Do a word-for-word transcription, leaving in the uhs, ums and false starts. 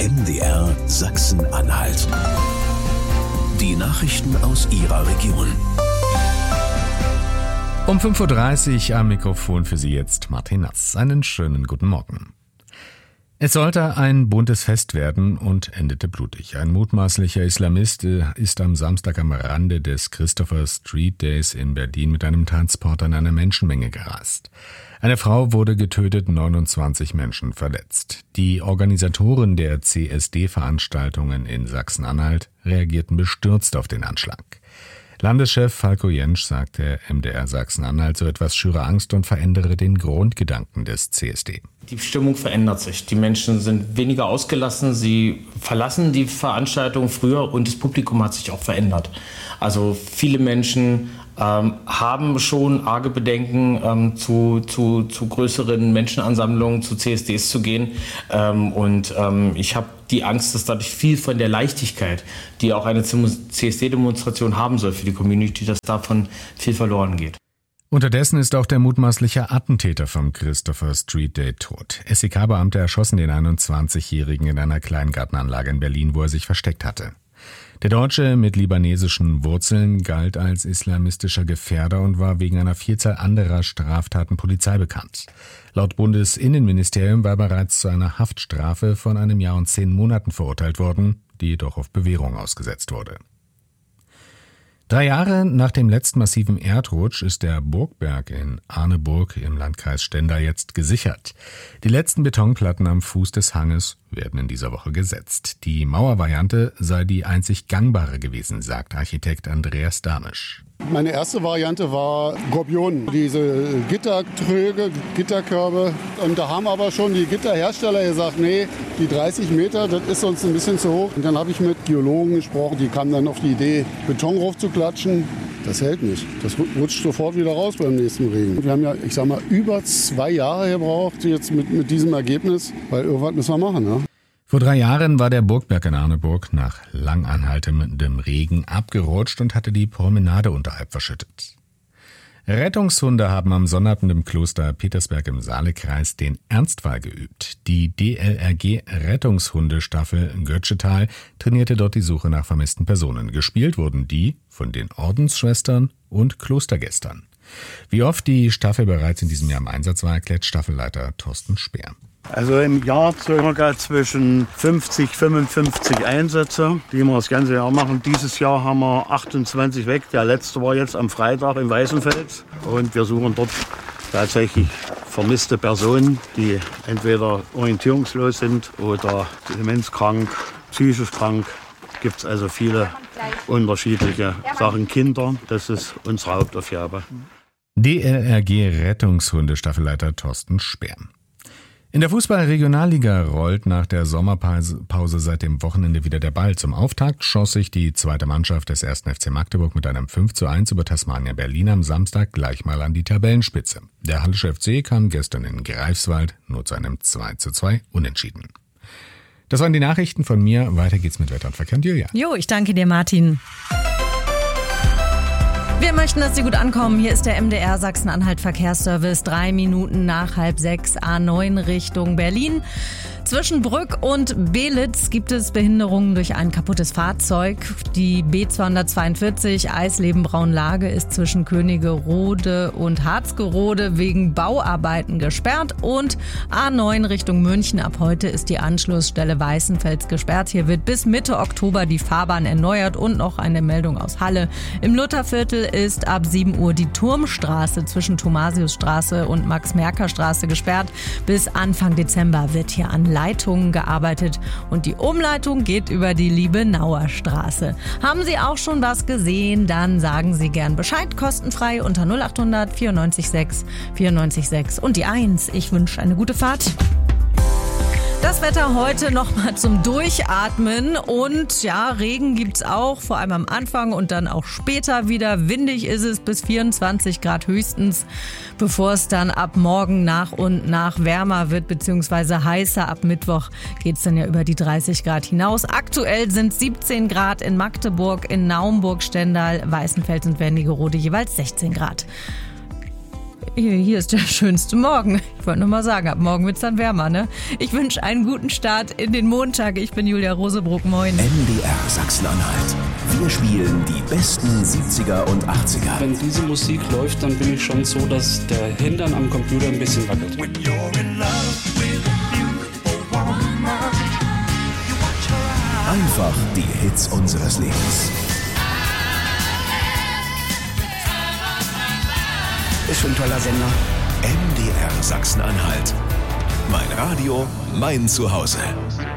M D R Sachsen-Anhalt. Die Nachrichten aus Ihrer Region. Um fünf Uhr dreißig am Mikrofon für Sie jetzt Martin Nass. Einen schönen guten Morgen. Es sollte ein buntes Fest werden und endete blutig. Ein mutmaßlicher Islamist ist am Samstag am Rande des Christopher Street Days in Berlin mit einem Transporter in eine Menschenmenge gerast. Eine Frau wurde getötet, neunundzwanzig Menschen verletzt. Die Organisatoren der C S D-Veranstaltungen in Sachsen-Anhalt reagierten bestürzt auf den Anschlag. Landeschef Falko Jentsch sagte M D R Sachsen-Anhalt, so etwas schüre Angst und verändere den Grundgedanken des C S D. Die Stimmung verändert sich. Die Menschen sind weniger ausgelassen, sie verlassen die Veranstaltung früher und das Publikum hat sich auch verändert. Also viele Menschen ähm, haben schon arge Bedenken, ähm, zu, zu, zu größeren Menschenansammlungen, zu C S Ds zu gehen. Ähm, und ähm, ich habe die Angst, dass dadurch viel von der Leichtigkeit, die auch eine C S D-Demonstration haben soll für die Community, dass davon viel verloren geht. Unterdessen ist auch der mutmaßliche Attentäter vom Christopher Street Day tot. S E K-Beamte erschossen den einundzwanzigjährigen in einer Kleingartenanlage in Berlin, wo er sich versteckt hatte. Der Deutsche mit libanesischen Wurzeln galt als islamistischer Gefährder und war wegen einer Vielzahl anderer Straftaten Polizei bekannt. Laut Bundesinnenministerium war er bereits zu einer Haftstrafe von einem Jahr und zehn Monaten verurteilt worden, die jedoch auf Bewährung ausgesetzt wurde. Drei Jahre nach dem letzten massiven Erdrutsch ist der Burgberg in Arneburg im Landkreis Stendal jetzt gesichert. Die letzten Betonplatten am Fuß des Hanges werden in dieser Woche gesetzt. Die Mauervariante sei die einzig gangbare gewesen, sagt Architekt Andreas Damisch. Meine erste Variante war Gorpionen, diese Gittertröge, Gitterkörbe. Und da haben aber schon die Gitterhersteller gesagt, nee, die dreißig Meter, das ist uns ein bisschen zu hoch. Und dann habe ich mit Geologen gesprochen, die kamen dann auf die Idee, Beton raufzuklatschen. Das hält nicht. Das rutscht sofort wieder raus beim nächsten Regen. Wir haben ja, ich sag mal, über zwei Jahre gebraucht jetzt mit, mit diesem Ergebnis, weil irgendwas müssen wir machen, ne? Vor drei Jahren war der Burgberg in Arneburg nach lang anhaltendem Regen abgerutscht und hatte die Promenade unterhalb verschüttet. Rettungshunde haben am Sonnabend im Kloster Petersberg im Saalekreis den Ernstfall geübt. Die D L R G-Rettungshundestaffel Götschetal trainierte dort die Suche nach vermissten Personen. Gespielt wurden die von den Ordensschwestern und Klostergästern. Wie oft die Staffel bereits in diesem Jahr im Einsatz war, erklärt Staffelleiter Thorsten Speer. Also im Jahr circa zwischen fünfzig, fünfundfünfzig Einsätze, die wir das ganze Jahr machen. Dieses Jahr haben wir achtundzwanzig weg. Der letzte war jetzt am Freitag in Weißenfels. Und wir suchen dort tatsächlich vermisste Personen, die entweder orientierungslos sind oder demenzkrank, psychisch krank. Gibt es also viele unterschiedliche Sachen. Kinder, das ist unsere Hauptaufgabe. D L R G-Rettungshunde-Staffelleiter Thorsten Speer. In der Fußball-Regionalliga rollt nach der Sommerpause seit dem Wochenende wieder der Ball. Zum Auftakt schoss sich die zweite Mannschaft des ersten F C Magdeburg mit einem fünf zu eins über Tasmania Berlin am Samstag gleich mal an die Tabellenspitze. Der Hallische F C kam gestern in Greifswald nur zu einem zwei zu zwei Unentschieden. Das waren die Nachrichten von mir. Weiter geht's mit Wetter und Verkehr. Julia. Jo, ich danke dir, Martin. Wir möchten, dass Sie gut ankommen. Hier ist der M D R Sachsen-Anhalt Verkehrsservice. Drei Minuten nach halb sechs, A neun Richtung Berlin. Zwischen Brück und Belitz gibt es Behinderungen durch ein kaputtes Fahrzeug. Die B zweihundertzweiundvierzig Eisleben-Braunlage ist zwischen Königerode und Harzgerode wegen Bauarbeiten gesperrt. Und A neun Richtung München. Ab heute ist die Anschlussstelle Weißenfels gesperrt. Hier wird bis Mitte Oktober die Fahrbahn erneuert. Und noch eine Meldung aus Halle. Im Lutherviertel ist ab sieben Uhr die Turmstraße zwischen Thomasiusstraße und Max-Merker-Straße gesperrt. Bis Anfang Dezember wird hier an Leitungen gearbeitet und die Umleitung geht über die Liebenauer Straße. Haben Sie auch schon was gesehen? Dann sagen Sie gern Bescheid, kostenfrei unter null acht hundert vierundneunzig sechs vierundneunzig sechs und die eins. Ich wünsche eine gute Fahrt. Das Wetter heute nochmal zum Durchatmen und ja, Regen gibt's auch, vor allem am Anfang und dann auch später wieder. Windig ist es bis vierundzwanzig Grad höchstens, bevor es dann ab morgen nach und nach wärmer wird, beziehungsweise heißer. Ab Mittwoch geht's dann ja über die dreißig Grad hinaus. Aktuell sind siebzehn Grad in Magdeburg, in Naumburg, Stendal, Weißenfels und Wernigerode jeweils sechzehn Grad. Hier, hier ist der schönste Morgen. Ich wollte nur mal sagen, ab morgen wird es dann wärmer, ne? Ich wünsche einen guten Start in den Montag. Ich bin Julia Rosebruck. Moin. M D R Sachsen-Anhalt. Wir spielen die besten siebziger und achtziger. Wenn diese Musik läuft, dann bin ich schon so, dass der Hintern am Computer ein bisschen wackelt. Einfach die Hits unseres Lebens. Ist schon ein toller Sender. M D R Sachsen-Anhalt. Mein Radio, mein Zuhause.